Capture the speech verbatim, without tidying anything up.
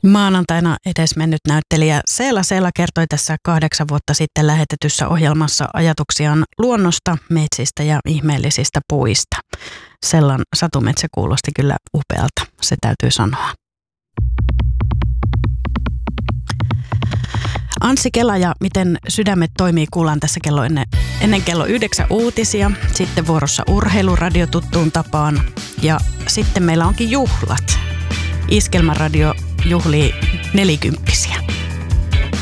Maanantaina edesmennyt näyttelijä Seela Seela kertoi tässä kahdeksan vuotta sitten lähetetyssä ohjelmassa ajatuksiaan luonnosta, metsistä ja ihmeellisistä puista. Sellan satumetsä kuulosti kyllä upealta, se täytyy sanoa. Anssi Kela ja Miten sydämet toimii kuullaan tässä kello ennen, ennen kello yhdeksän uutisia. Sitten vuorossa urheiluradio tuttuun tapaan. Ja sitten meillä onkin juhlat. Iskelmäradio juhlii nelikymppisiä.